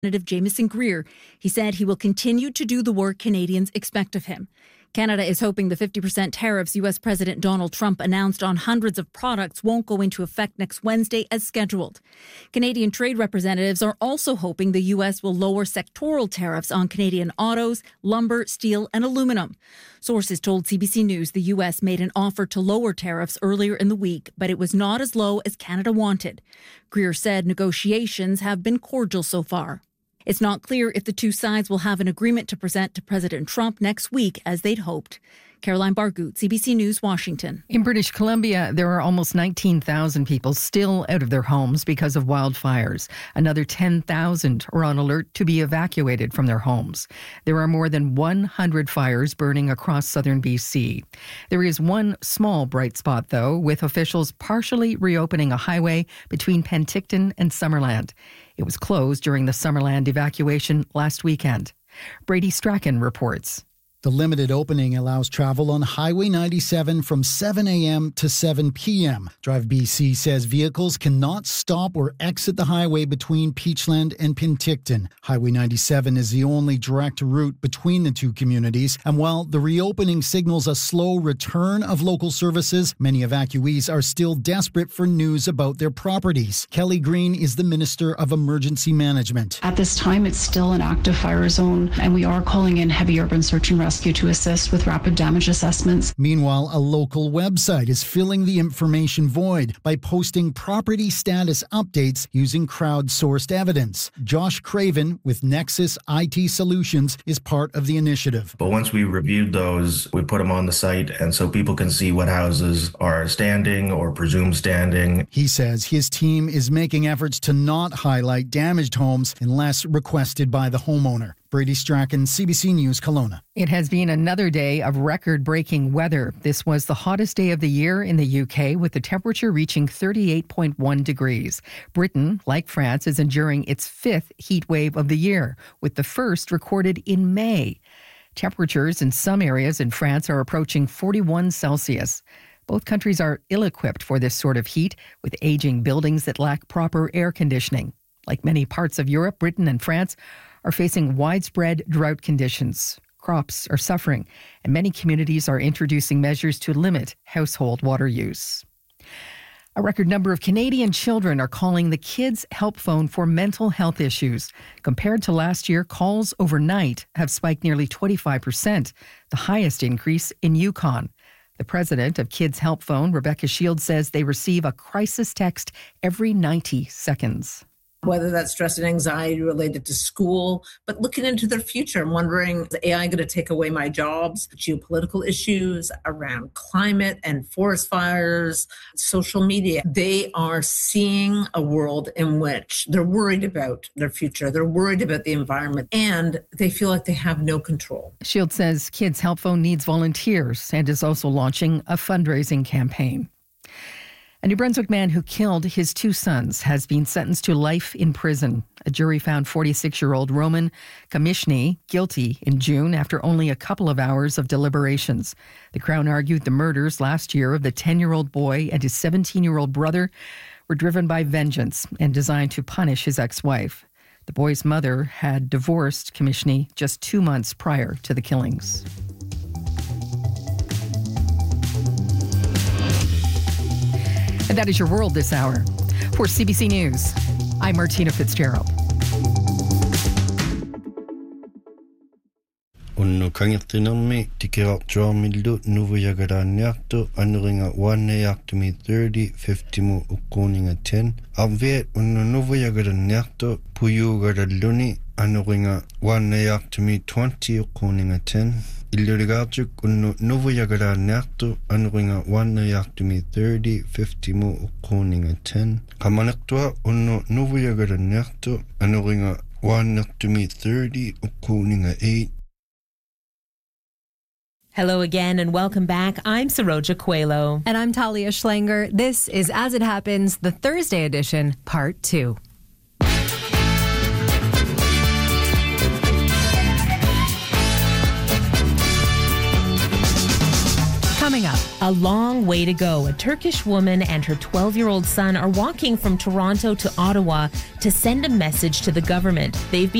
Representative Jamieson Greer. He said he will continue to do the work Canadians expect of him. Canada is hoping the 50% tariffs U.S. President Donald Trump announced on hundreds of products won't go into effect next Wednesday as scheduled. Canadian trade representatives are also hoping the U.S. will lower sectoral tariffs on Canadian autos, lumber, steel, and aluminum. Sources told CBC News the U.S. made an offer to lower tariffs earlier in the week, but it was not as low as Canada wanted. Greer said negotiations have been cordial so far. It's not clear if the two sides will have an agreement to present to President Trump next week as they'd hoped. Caroline Bargut, CBC News, Washington. In British Columbia, there are almost 19,000 people still out of their homes because of wildfires. Another 10,000 are on alert to be evacuated from their homes. There are more than 100 fires burning across southern BC. There is one small bright spot, though, with officials partially reopening a highway between Penticton and Summerland. It was closed during the Summerland evacuation last weekend. Brady Strachan reports. The limited opening allows travel on Highway 97 from 7 a.m. to 7 p.m. Drive BC says vehicles cannot stop or exit the highway between Peachland and Penticton. Highway 97 is the only direct route between the two communities, and while the reopening signals a slow return of local services, many evacuees are still desperate for news about their properties. Kelly Green is the Minister of Emergency Management. At this time, it's still an active fire zone, and we are calling in heavy urban search and rescue to assist with rapid damage assessments. Meanwhile, a local website is filling the information void by posting property status updates using crowdsourced evidence. Josh Craven with Nexus IT Solutions is part of the initiative. But once we reviewed those, we put them on the site, and so people can see what houses are standing or presumed standing. He says his team is making efforts to not highlight damaged homes unless requested by the homeowner. Brady Strachan, CBC News, Kelowna. It has been another day of record-breaking weather. This was the hottest day of the year in the UK, with the temperature reaching 38.1 degrees. Britain, like France, is enduring its fifth heat wave of the year, with the first recorded in May. Temperatures in some areas in France are approaching 41 Celsius. Both countries are ill-equipped for this sort of heat, with aging buildings that lack proper air conditioning. Like many parts of Europe, Britain and France are facing widespread drought conditions. Crops are suffering, and many communities are introducing measures to limit household water use. A record number of Canadian children are calling the Kids Help Phone for mental health issues. Compared to last year, calls overnight have spiked nearly 25%, the highest increase in Yukon. The president of Kids Help Phone, Rebecca Shields, says they receive a crisis text every 90 seconds. Whether that's stress and anxiety related to school, but looking into their future and wondering, is AI going to take away my jobs? Geopolitical issues around climate and forest fires, social media. They are seeing a world in which they're worried about their future. They're worried about the environment, and they feel like they have no control. Shields says Kids Help Phone needs volunteers and is also launching a fundraising campaign. A New Brunswick man who killed his two sons has been sentenced to life in prison. A jury found 46-year-old Roman Kamishny guilty in June after only a couple of hours of deliberations. The Crown argued the murders last year of the 10-year-old boy and his 17-year-old brother were driven by vengeance and designed to punish his ex-wife. The boy's mother had divorced Kamishny just 2 months prior to the killings. And that is your world this hour. For CBC News, I'm Martina Fitzgerald. Unno kangirtinarmi tikiartuarmillu nuvuyagalaanniartu anuringa 1 30 50 ukkuuninga 10 arviat unno nuvuyagalanniartu puyuugalalluni anuringa 1 20 ukkuuninga 10 Illuligaartuk unnu nuvuyagalaanniartu anuringa 1 30 50 ukkuuninga 10 qamanaqtua unnu nuvuyagalanniartu anuringa 1 30 ukkuuninga 8. Hello again and welcome back. I'm Saroja Coelho. And I'm Talia Schlanger. This is As It Happens, the Thursday edition, Part 2. Coming up, A long way to go. A Turkish woman and her 12-year-old son are walking from Toronto to Ottawa to send a message to the government. They've been